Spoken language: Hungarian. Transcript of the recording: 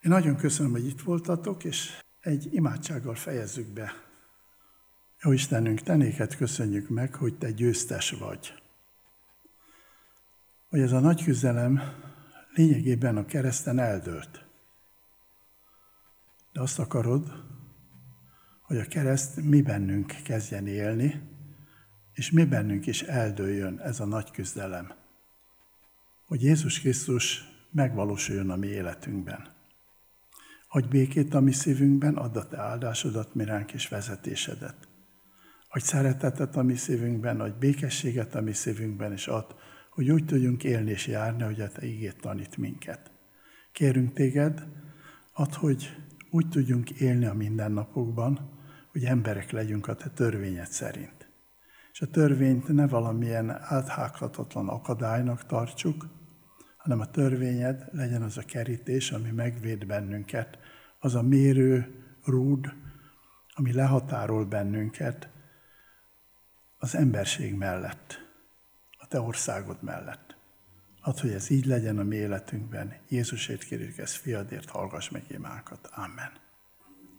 Én nagyon köszönöm, hogy itt voltatok, és egy imádsággal fejezzük be. Jó Istenünk, te néked köszönjük meg, hogy te győztes vagy. Hogy ez a nagy küzdelem lényegében a kereszten eldőlt. De azt akarod, hogy a kereszt mi bennünk kezdjen élni, és mi bennünk is eldőljön ez a nagy küzdelem. Hogy Jézus Krisztus megvalósuljon a mi életünkben. Adj békét a mi szívünkben, add a te áldásodat miránk és vezetésedet. Adj szeretetet a mi szívünkben, adj békességet a mi szívünkben, és add, hogy úgy tudjunk élni és járni, hogy a te igéd tanít minket. Kérünk téged, add, hogy úgy tudjunk élni a mindennapokban, hogy emberek legyünk a te törvényed szerint. És a törvényt ne valamilyen áthághatatlan akadálynak tartsuk, hanem a törvényed legyen az a kerítés, ami megvéd bennünket, az a mérő rúd, ami lehatárol bennünket az emberség mellett, a te országod mellett. Add, hogy ez így legyen a mi életünkben. Jézusért kérjük ezt, fiadért, hallgass meg imánkat. Amen.